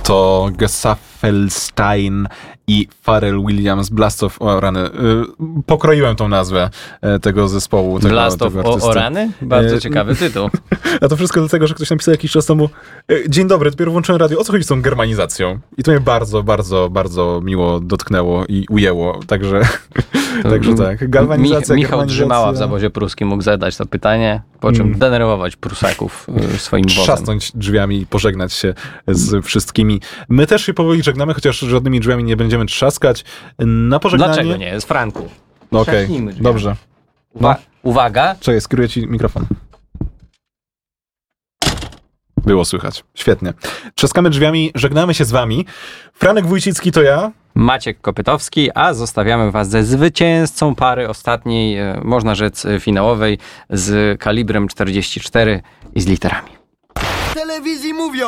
to Gesaffelstein i Pharrell Williams, Blast of Orany. Pokroiłem tą nazwę tego zespołu. Blast of Orany? Bardzo ciekawy tytuł. A to wszystko dlatego, że ktoś napisał jakiś czas temu: dzień dobry, dopiero włączyłem radio. O co chodzi z tą germanizacją? I to mnie bardzo, bardzo, bardzo miło dotknęło i ujęło. Także tak. Galwanizacja, Michał Drzymała w zawozie pruskim mógł zadać to pytanie, po czym denerwować Prusaków swoim wozem. Trzasnąć drzwiami i pożegnać się z wszystkimi. My też się powoli żegnamy, chociaż żadnymi drzwiami nie będziemy trzaskać. Na pożegnanie... Dlaczego nie? Z Franku. No okej, dobrze. Uwaga. Czekaj, skieruję ci mikrofon. Było słychać. Świetnie. Trzaskamy drzwiami, żegnamy się z wami. Franek Wójcicki to ja. Maciek Kopytowski, a zostawiamy was ze zwycięzcą pary ostatniej, można rzec finałowej, z kalibrem 44 i z literami. W telewizji mówią!